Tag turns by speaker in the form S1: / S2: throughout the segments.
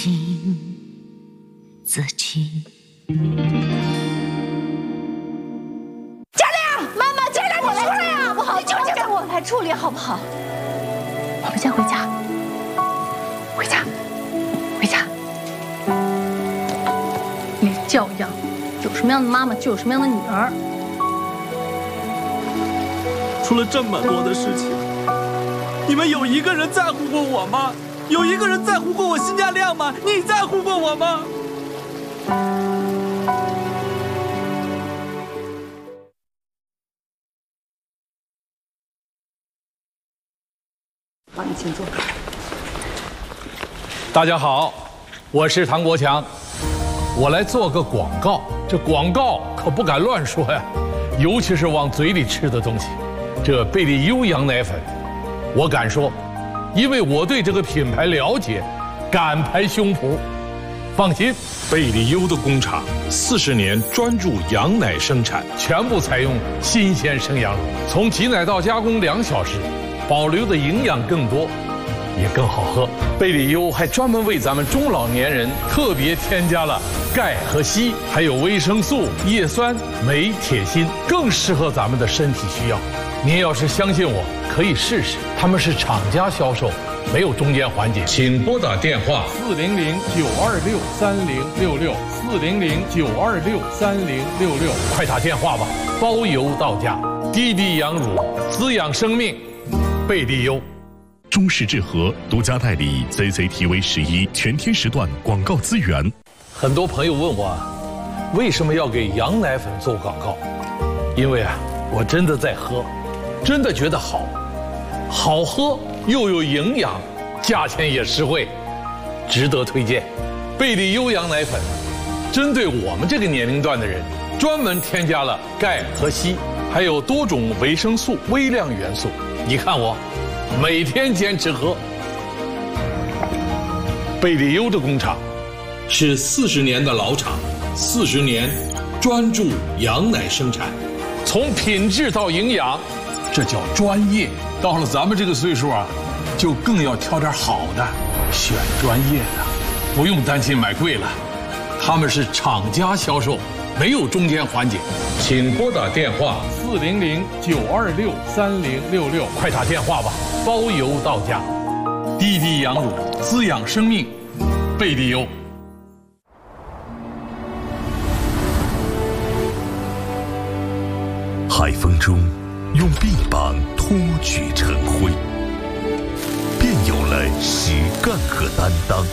S1: 亲则亲。
S2: 嘉亮，妈妈，嘉亮，你出来呀！不好，就交给我来处理，好不好？我们先回家，回家，回家。没教养，有什么样的妈妈就有什么样的女儿。
S3: 出了这么多的事情，你们有一个人在乎过我吗？有一个人在乎过我辛嘉亮吗？你在乎过我吗？
S2: 帮你请坐。
S4: 大家好，我是唐国强，我来做个广告。这广告可不敢乱说呀，尤其是往嘴里吃的东西。这贝利优羊奶粉，我敢说，因为我对这个品牌了解，敢拍胸脯。放心，
S5: 贝利优的工厂40年专注羊奶生产，
S4: 全部采用新鲜生羊乳，从挤奶到加工2小时，保留的营养更多，也更好喝。贝利优还专门为咱们中老年人特别添加了钙和硒，还有维生素、叶酸、镁、铁、锌，更适合咱们的身体需要。您要是相信我，可以试试，他们是厂家销售，没有中间环节。
S5: 请拨打电话
S4: 400-926-3066，400-926-3066，快打电话吧，包邮到家。滴滴羊乳，滋养生命，贝利优。
S6: 中视智和独家代理 CCTV11全天时段广告资源。
S4: 很多朋友问我，为什么要给羊奶粉做广告？因为我真的在喝，真的觉得好，好喝又有营养，价钱也实惠，值得推荐。贝利优羊奶粉，针对我们这个年龄段的人，专门添加了钙和硒，还有多种维生素、微量元素。你看我，每天坚持喝。贝利优的工厂
S5: 是40年的老厂，40年专注羊奶生产，
S4: 从品质到营养，这叫专业。到了咱们这个岁数就更要挑点好的，选专业的，不用担心买贵了。他们是厂家销售，没有中间环节。
S5: 请拨打电话
S4: 400-926-3066，快打电话吧，包邮到家。滴滴羊乳，滋养生命，贝利优。
S6: 海风中，用臂膀托举晨晖，便有了实干和担当。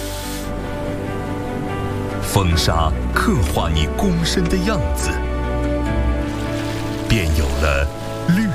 S6: 风沙刻画你躬身的样子，便有了绿